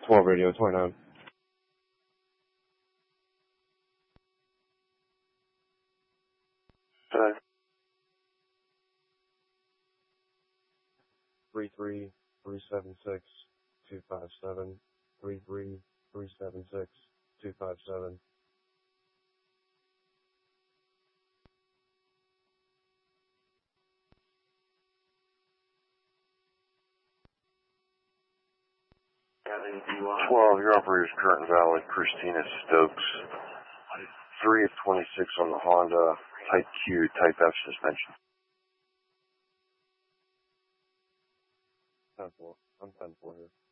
12 radio, 29. Hello. 33376-257. 33376-257. Twelve, your operator's Curtin Valley, Christina Stokes. 3 of 26 on the Honda, Type Q, Type F suspension. 10-4. I'm 10-4 here.